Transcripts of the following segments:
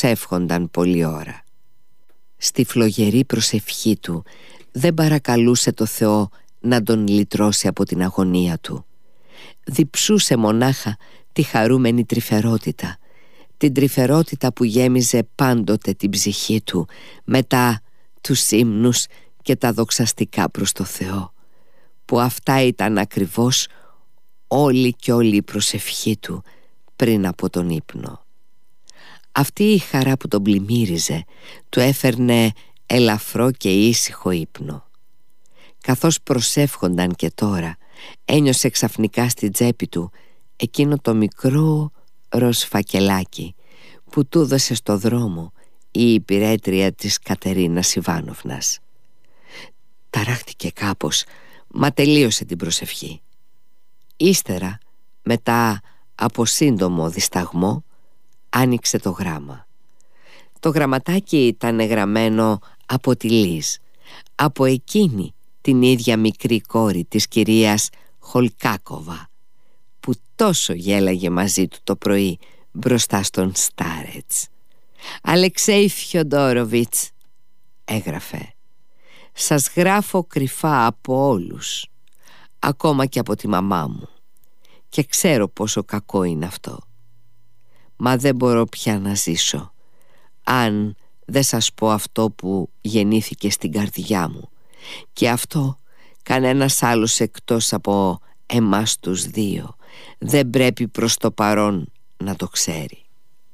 προσεύχονταν πολλή ώρα. Στη φλογερή προσευχή του δεν παρακαλούσε το Θεό να τον λυτρώσει από την αγωνία του. Διψούσε μονάχα τη χαρούμενη τρυφερότητα, την τρυφερότητα που γέμιζε πάντοτε την ψυχή του μετά τους ύμνους και τα δοξαστικά προς το Θεό, που αυτά ήταν ακριβώς όλη και όλη η προσευχή του πριν από τον ύπνο. Αυτή η χαρά που τον πλημμύριζε του έφερνε ελαφρό και ήσυχο ύπνο. Καθώς προσεύχονταν και τώρα, ένιωσε ξαφνικά στη τσέπη του εκείνο το μικρό ροζ φακελάκι που του έδωσε στο δρόμο η υπηρέτρια της Κατερίνας Ιβάνοφνας. Ταράχτηκε κάπως, μα τελείωσε την προσευχή. Ύστερα, μετά από σύντομο δισταγμό, άνοιξε το γράμμα. Το γραμματάκι ήταν γραμμένο από τη Λίζ, από εκείνη την ίδια μικρή κόρη της κυρίας Χολκάκοβα, που τόσο γέλαγε μαζί του το πρωί μπροστά στον Στάρετς. «Αλεξέη Φιοντόροβιτς», έγραφε, «σας γράφω κρυφά από όλους, ακόμα και από τη μαμά μου, και ξέρω πόσο κακό είναι αυτό. Μα δεν μπορώ πια να ζήσω αν δεν σας πω αυτό που γεννήθηκε στην καρδιά μου, και αυτό κανένας άλλος εκτός από εμάς τους δύο δεν πρέπει προς το παρόν να το ξέρει.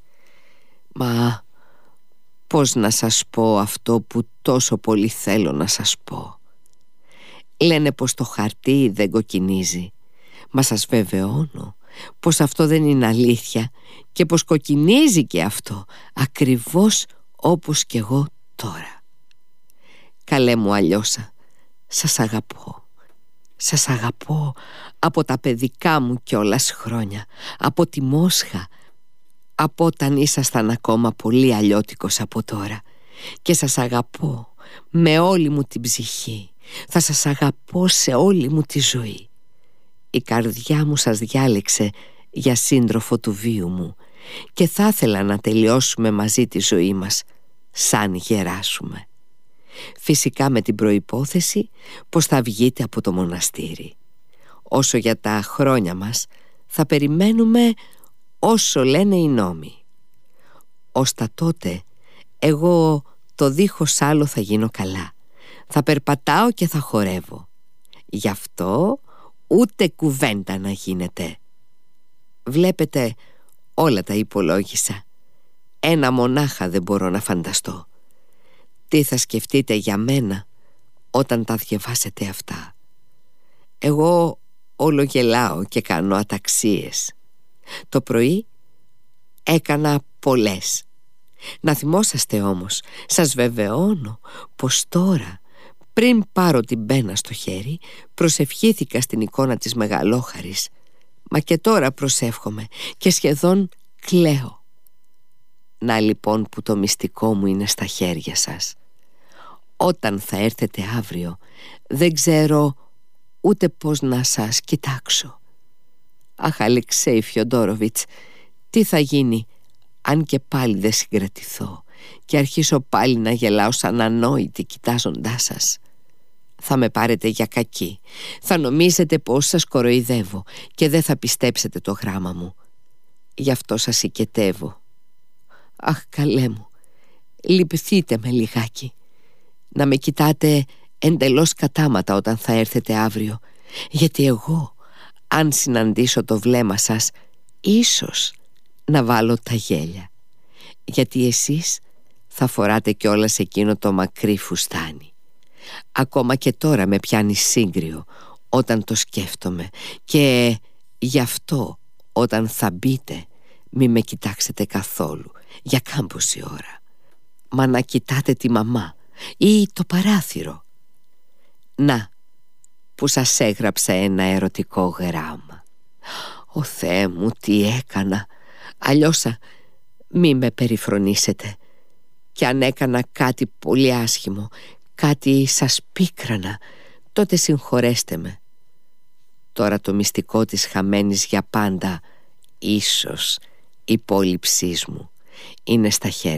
Μα πώς να σας πω αυτό που τόσο πολύ θέλω να σας πω? Λένε πως το χαρτί δεν κοκκινίζει, μα σας βεβαιώνω πως αυτό δεν είναι αλήθεια και πως κοκκινίζει και αυτό, ακριβώς όπως κι εγώ τώρα. Καλέ μου Αλιώσα, σας αγαπώ. Σας αγαπώ από τα παιδικά μου κιόλας χρόνια, από τη Μόσχα, από όταν ήσασταν ακόμα πολύ αλλιώτικος από τώρα, και σας αγαπώ με όλη μου την ψυχή. Θα σας αγαπώ σε όλη μου τη ζωή. Η καρδιά μου σας διάλεξε για σύντροφο του βίου μου και θα ήθελα να τελειώσουμε μαζί τη ζωή μας σαν γεράσουμε. Φυσικά με την προϋπόθεση πως θα βγείτε από το μοναστήρι. Όσο για τα χρόνια μας, θα περιμένουμε όσο λένε οι νόμοι. Ως τα τότε, εγώ το δίχως άλλο θα γίνω καλά. Θα περπατάω και θα χορεύω. Γι' αυτό ούτε κουβέντα να γίνεται. Βλέπετε, όλα τα υπολόγισα. Ένα μονάχα δεν μπορώ να φανταστώ. Τι θα σκεφτείτε για μένα όταν τα διαβάσετε αυτά? Εγώ όλο γελάω και κάνω αταξίες. Το πρωί έκανα πολλές. Να θυμόσαστε όμως, σας βεβαιώνω πως τώρα, πριν πάρω την πένα στο χέρι, προσευχήθηκα στην εικόνα της Μεγαλόχαρης. Μα και τώρα προσεύχομαι και σχεδόν κλαίω. Να λοιπόν που το μυστικό μου είναι στα χέρια σας. Όταν θα έρθετε αύριο, δεν ξέρω ούτε πώς να σας κοιτάξω. Αχ, Αλεξέη Φιοντόροβιτς, τι θα γίνει αν και πάλι δεν συγκρατηθώ και αρχίσω πάλι να γελάω σαν ανόητη κοιτάζοντάς σας? Θα με πάρετε για κακή. Θα νομίζετε πως σας κοροϊδεύω και δεν θα πιστέψετε το γράμμα μου. Γι' αυτό σας οικετεύω. Αχ, καλέ μου, λυπηθείτε με λιγάκι. Να με κοιτάτε εντελώς κατάματα όταν θα έρθετε αύριο, γιατί εγώ, αν συναντήσω το βλέμμα σας, ίσως να βάλω τα γέλια, γιατί εσείς θα φοράτε κιόλας εκείνο το μακρύ φουστάνι. Ακόμα και τώρα με πιάνει σύγκριο όταν το σκέφτομαι, και γι' αυτό όταν θα μπείτε μη με κοιτάξετε καθόλου για κάμποση ώρα, μα να κοιτάτε τη μαμά ή το παράθυρο. Να, που σας έγραψα ένα ερωτικό γράμμα. Ω Θεέ μου, τι έκανα! Αλλιώς μη με περιφρονήσετε. Και αν έκανα κάτι πολύ άσχημο, κάτι σας πίκρανα, τότε συγχωρέστε με. Τώρα το μυστικό της χαμένης για πάντα, ίσως, υπόλοιψής μου, είναι στα χέρια